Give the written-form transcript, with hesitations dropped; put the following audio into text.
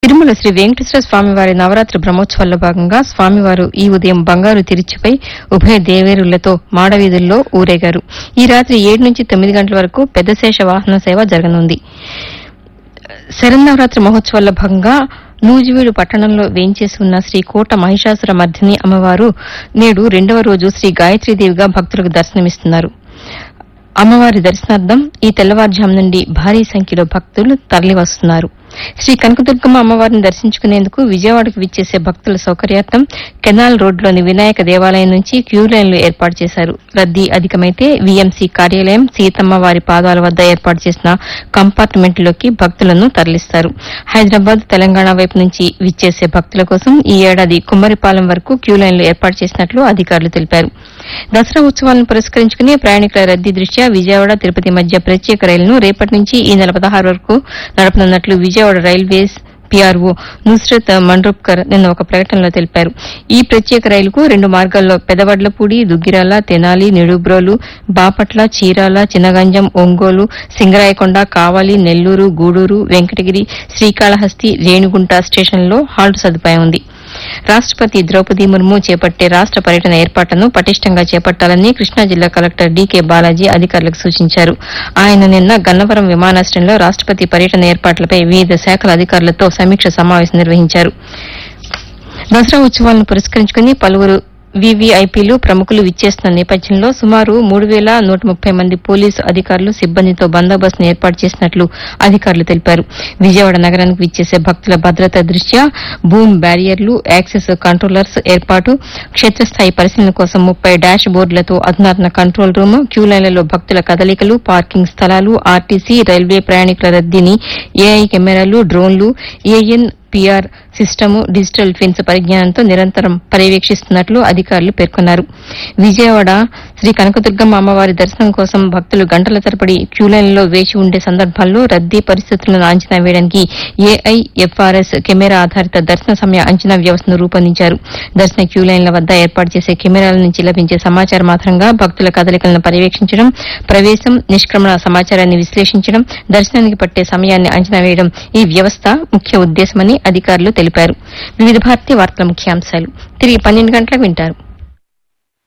తిరుమల శ్రీ వెంకటేశ్వర స్వామివారి నవరాత్రి బ్రహ్మోత్సవాల్లో భాగంగా స్వామివారు ఈ ఉదయం బంగారు తిరుచిపై ఉభయ దేవేరులతో మాడవీధుల్లో ఊరేగారు. ఈ రాత్రి 7 నుంచి 9 గంటల వరకు పెద్ద శేష వాహన సేవ జరగనుంది. శరన్నవరాత్రి మహోత్సవాల్లో భాగంగా నూజివీడు పట్టణంలో వేంచేసి ఉన్న శ్రీ కోట మహిషాసుర మర్దిని అమ్మవారు నేడు 2వ రోజు శ్రీ గాయత్రీదేవిగా భక్తులకు దర్శనమిస్తున్నారు. అమ్మవారి దర్శనార్థం ఈ తెల్లవారుజాము నుండి భారీ సంఖ్యలో భక్తులు తరలివస్తున్నారు. శ్రీ కనకదుర్గమ్మ అమ్మవారిని దర్శించుకునేందుకు విజయవాడకు విచ్చేసే భక్తుల సౌకర్యార్థం కెనాల్ రోడ్లోని వినాయక దేవాలయం నుంచి క్యూ లైన్లు ఏర్పాటు చేశారు. రద్దీ అధికమైతే వీఎంసీ కార్యాలయం, సీతమ్మ వారి పాదాల వద్ద ఏర్పాటు చేసిన కంపార్ట్మెంట్లోకి భక్తులను తరలిస్తారు. హైదరాబాద్, తెలంగాణ వైపు నుంచి విచ్చేసే భక్తుల కోసం ఈ ఏడాది కుమ్మరిపాలెం వరకు క్యూ లైన్లు ఏర్పాటు చేసినట్లు అధికారులు తెలిపారు. దసరా ఉత్సవాలను పురస్కరించుకుని ప్రయాణికుల రద్దీ దృష్ట్యా విజయవాడ, తిరుపతి మధ్య ప్రత్యేక రైలును రేపటి నుంచి ఈ నెల 16 వరకు నడపనున్నట్లు విజయవాడ రైల్వేస్ పీఆర్ఓ నుస్రత్ మండ్రూప్కర్ నిన్న ఒక ప్రకటనలో తెలిపారు. ఈ ప్రత్యేక రైలుకు 2 మార్గాల్లో పెదవడ్లపూడి, దుగ్గిరాల, తెనాలి, నిడుబ్రోలు, బాపట్ల, చీరాల, చినగంజం, ఒంగోలు, సింగరాయకొండ, కావలి, నెల్లూరు, గూడూరు, వెంకటగిరి, శ్రీకాళహస్తి, రేణిగుంట స్టేషన్లలో హాల్ట్ సదుపాయం ఉంది. రాష్టపతి ద్రౌపది ముర్ము చేపట్టే రాష్ట పర్యటన ఏర్పాట్లను పటిష్టంగా చేపట్టాలని కృష్ణా జిల్లా కలెక్టర్ డీకే బాలాజీ అధికారులకు సూచించారు. ఆయన నిన్న గన్నవరం విమానాశ్రయంలో రాష్టపతి పర్యటన ఏర్పాట్లపై వివిధ శాఖల అధికారులతో సమీక్ష సమావేశం నిర్వహించారు. దసరా ఉత్సవాలను పురస్కరించుకుని పలువురు వీవీఐపీలు, ప్రముఖులు విచ్చేస్తున్న నేపథ్యంలో సుమారు 3,130 మంది పోలీసు అధికారులు, సిబ్బందితో బందోబస్తును ఏర్పాటు చేసినట్లు అధికారులు తెలిపారు. విజయవాడ నగరానికి విచ్చేసే భక్తుల భద్రత దృష్ట్యా బూమ్ బ్యారియర్లు, యాక్సెస్ కంట్రోలర్స్ ఏర్పాటు, క్షేత్రస్థాయి పరిశీలన కోసం 30 డాష్ బోర్డులతో అధునాతన కంట్రోల్ రూమ్, క్యూ లైన్లలో భక్తుల కదలికలు, పార్కింగ్ స్థలాలు, ఆర్టీసీ, రైల్వే ప్రయాణికుల రద్దీని ఏఐ కెమెరాలు, డ్రోన్లు, ఏఎన్పీఆర్ సిస్టమ్, డిజిటల్ ట్విన్స్ పరిజ్ఞానంతో నిరంతరం పర్యవేక్షిస్తున్నట్లు అధికారులు పేర్కొన్నారు. విజయవాడ శ్రీ కనకదుర్గమ్మ అమ్మవారి దర్శనం కోసం భక్తులు గంటల తరబడి క్యూలైన్లలో వేచి ఉండే సందర్భాల్లో రద్దీ పరిస్థితులను అంచనా వేయడానికి ఏఐఎఫ్ఆర్ఎస్ కెమెరా ఆధారిత దర్శన సమయ అంచనా వ్యవస్థను రూపొందించారు. దర్శన క్యూలైన్ల వద్ద ఏర్పాటు చేసే కెమెరాల నుంచి లభించే సమాచారం ఆధారంగా భక్తుల కదలికలను పర్యవేక్షించడం, ప్రవేశం, నిష్క్రమణ సమాచారాన్ని విశ్లేషించడం, దర్శనానికి పట్టే సమయాన్ని అంచనా వేయడం ఈ వ్యవస్థ ముఖ్య ఉద్దేశమని అధికారులు తెలిపారు. వివిధ భారతీయ వార్తల ముఖ్యాంశాలు తిరిగి 12 గంటలకు వింటారు.